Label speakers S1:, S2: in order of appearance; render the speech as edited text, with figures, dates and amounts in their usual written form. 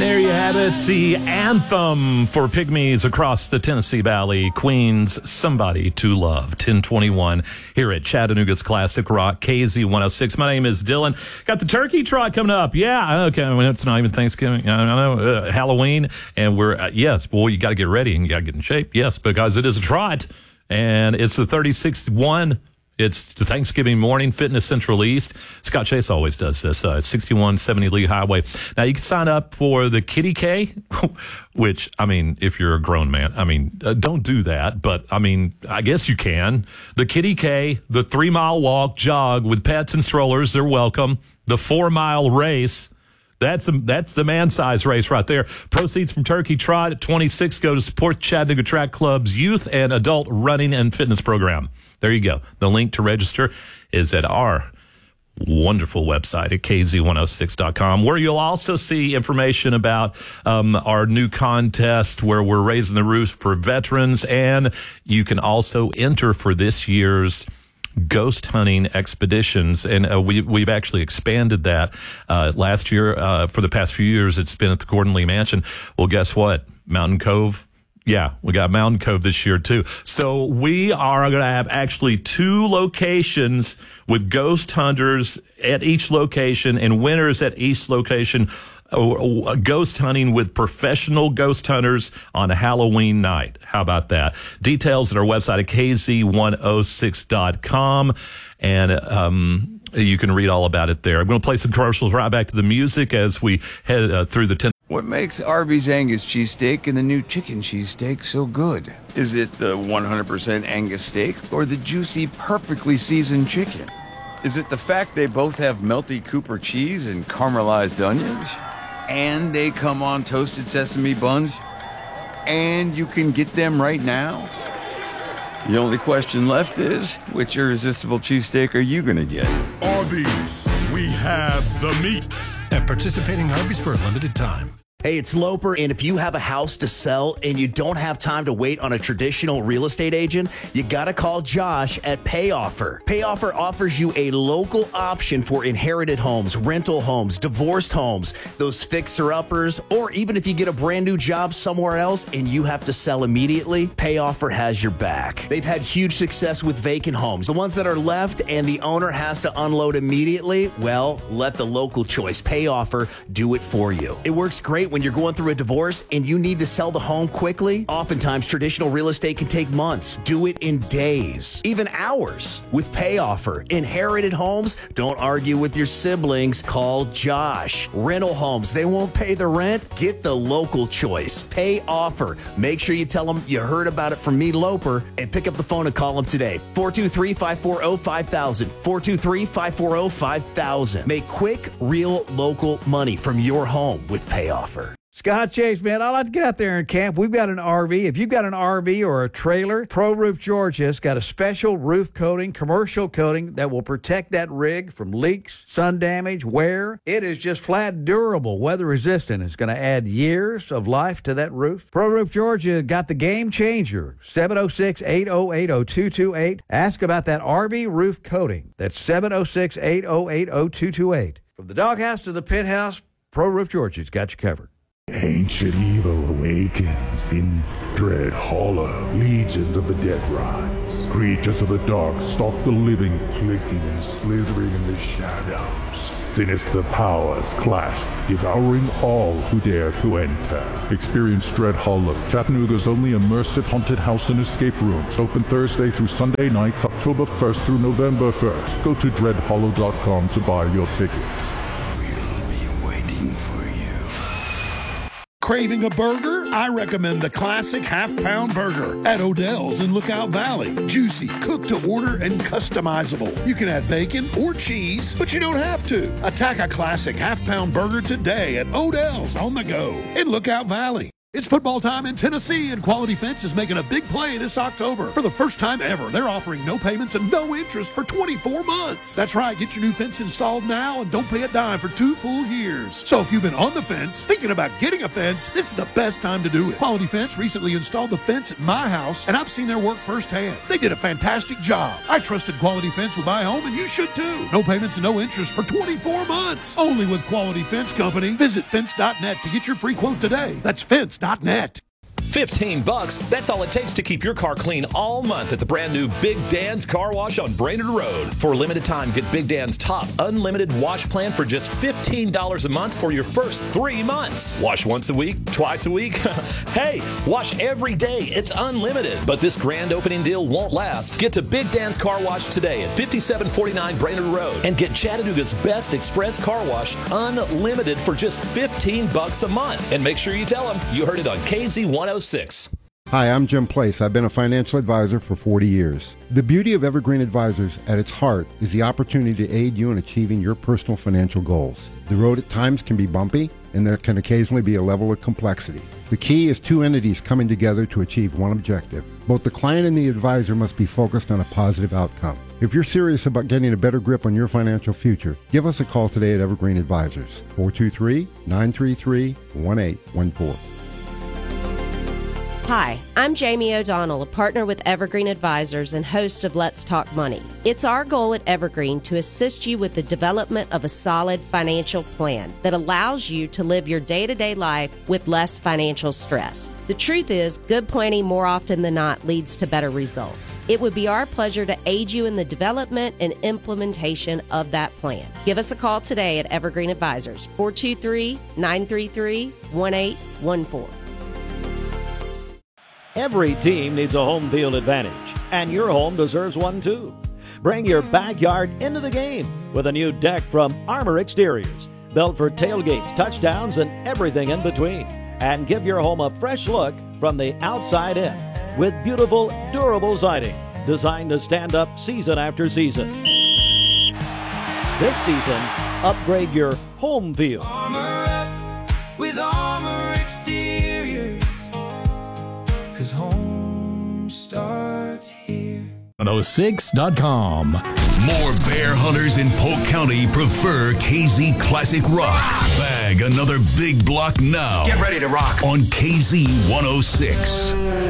S1: There you have it, the anthem for pygmies across the Tennessee Valley, Queen's Somebody to Love, 1021 here at Chattanooga's Classic Rock, KZ106. My name is Dylan. Got the turkey trot coming up. Yeah, okay, I mean, it's not even Thanksgiving. I know, Halloween, and we're, yes, boy, you got to get ready and you got to get in shape. Yes, because it is a trot, and it's the 36th one. It's the Thanksgiving morning, Fitness Central East. Scott Chase always does this. 6170 Lee Highway. Now, you can sign up for the Kitty K, which, I mean, if you're a grown man, I mean, don't do that. But, I mean, I guess you can. The Kitty K, the 3-mile walk, jog with pets and strollers. They're welcome. The 4-mile race. That's the man-size race right there. Proceeds from Turkey Trot at 26 go to support Chattanooga Track Club's youth and adult running and fitness program. There you go. The link to register is at our wonderful website at kz106.com, where you'll also see information about our new contest where we're raising the roof for veterans, and you can also enter for this year's ghost hunting expeditions, and we've actually expanded that. Last year, for the past few years, it's been at the Gordon Lee Mansion. Well, guess what? Mountain Cove. Yeah, we got Mountain Cove this year, too. So we are going to have actually 2 locations with ghost hunters at each location and winners at each location. Ghost hunting with professional ghost hunters on a Halloween night. How about that? Details at our website at kz106.com. And you can read all about it there. I'm going to play some commercials right back to the music as we head through the 10.
S2: What makes Arby's Angus cheesesteak and the new chicken cheesesteak so good? Is it the 100% Angus steak or the juicy, perfectly seasoned chicken? Is it the fact they both have melty Cooper cheese and caramelized onions? And they come on toasted sesame buns? And you can get them right now? The only question left is, which irresistible cheesesteak are you going to get?
S3: Arby's, we have the meats.
S4: At participating Arby's for a limited time.
S5: Hey, it's Loper, and if you have a house to sell and you don't have time to wait on a traditional real estate agent, you gotta call Josh at PayOffer. PayOffer offers you a local option for inherited homes, rental homes, divorced homes, those fixer-uppers, or even if you get a brand new job somewhere else and you have to sell immediately, PayOffer has your back. They've had huge success with vacant homes. The ones that are left and the owner has to unload immediately, well, let the local choice, PayOffer, do it for you. It works great when you're going through a divorce and you need to sell the home quickly. Oftentimes, traditional real estate can take months. Do it in days, even hours. With PayOffer, inherited homes, don't argue with your siblings. Call Josh. Rental homes, they won't pay the rent. Get the local choice. PayOffer. Make sure you tell them you heard about it from me, Loper, and pick up the phone and call them today. 423-540-5000. 423-540-5000. Make quick, real, local money from your home with PayOffer.
S6: Scott Chase, man, I like to get out there and camp. We've got an RV. If you've got an RV or a trailer, Pro Roof Georgia's got a special roof coating, commercial coating that will protect that rig from leaks, sun damage, wear. It is just flat durable, weather resistant. It's going to add years of life to that roof. Pro Roof Georgia got the game changer, 706-808-0228. Ask about that RV roof coating. That's 706-808-0228. From the doghouse to the penthouse, Pro Roof Georgia's got you covered.
S3: Ancient evil awakens in Dread Hollow. Legions of the dead rise. Creatures of the dark stalk the living, clicking and slithering in the shadows. Sinister powers clash, devouring all who dare to enter. Experience Dread Hollow, Chattanooga's only immersive haunted house and escape rooms. Open Thursday through Sunday nights, October 1st through November 1st. Go to dreadhollow.com to buy your tickets.
S2: We'll be waiting for you.
S7: Craving a burger? I recommend the classic half-pound burger at Odell's in Lookout Valley. Juicy, cooked to order, and customizable. You can add bacon or cheese, but you don't have to. Attack a classic half-pound burger today at Odell's on the go in Lookout Valley. It's football time in Tennessee, and Quality Fence is making a big play this October. For the first time ever, they're offering no payments and no interest for 24 months. That's right, get your new fence installed now and don't pay a dime for 2 full years. So if you've been on the fence, thinking about getting a fence, this is the best time to do it. Quality Fence recently installed the fence at my house, and I've seen their work firsthand. They did a fantastic job. I trusted Quality Fence with my home, and you should too. No payments and no interest for 24 months. Only with Quality Fence Company. Visit fence.net to get your free quote today. That's fence.net.
S8: $15, that's all it takes to keep your car clean all month at the brand new Big Dan's Car Wash on Brainerd Road. For a limited time, get Big Dan's top unlimited wash plan for just $15 a month for your first 3 months. Wash once a week, twice a week. Hey, wash every day. It's unlimited. But this grand opening deal won't last. Get to Big Dan's Car Wash today at 5749 Brainerd Road and get Chattanooga's best express car wash unlimited for just $15 a month. And make sure you tell them you heard it on KZ 106.
S9: Hi, I'm Jim Place. I've been a financial advisor for 40 years. The beauty of Evergreen Advisors at its heart is the opportunity to aid you in achieving your personal financial goals. The road at times can be bumpy, and there can occasionally be a level of complexity. The key is 2 entities coming together to achieve one objective. Both the client and the advisor must be focused on a positive outcome. If you're serious about getting a better grip on your financial future, give us a call today at Evergreen Advisors, 423-933-1814.
S10: Hi, I'm Jamie O'Donnell, a partner with Evergreen Advisors and host of Let's Talk Money. It's our goal at Evergreen to assist you with the development of a solid financial plan that allows you to live your day-to-day life with less financial stress. The truth is, good planning more often than not leads to better results. It would be our pleasure to aid you in the development and implementation of that plan. Give us a call today at Evergreen Advisors, 423-933-1814.
S11: Every team needs a home field advantage, and your home deserves one too. Bring your backyard into the game with a new deck from Armor Exteriors, built for tailgates, touchdowns, and everything in between. And give your home a fresh look from the outside in with beautiful, durable siding designed to stand up season after season. This season, upgrade your home field.
S12: Armor up with Armor Exteriors. 'Cause home starts here.
S4: 106.com.
S13: More bear hunters in Polk County prefer KZ Classic Rock. Bag another big block now.
S14: Get ready to rock
S13: on KZ 106.